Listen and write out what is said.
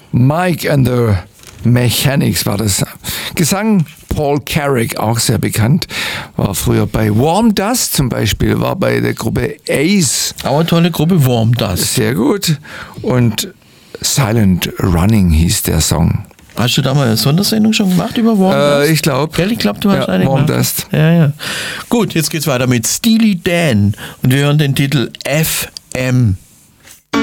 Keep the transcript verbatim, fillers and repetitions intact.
Mike and the Mechanics war das. Gesang Paul Carrick, auch sehr bekannt, war früher bei Warm Dust zum Beispiel, war bei der Gruppe Ace. Aber tolle Gruppe, Warm Dust. Sehr gut. Und Silent Running hieß der Song. Hast du da mal eine Sondersendung schon gemacht über Warm Äh, Dust? ich glaube. Ich glaube, du hast ja, eine Warm gemacht. Dust. Ja, ja. Gut, jetzt geht's weiter mit Steely Dan und wir hören den Titel F M.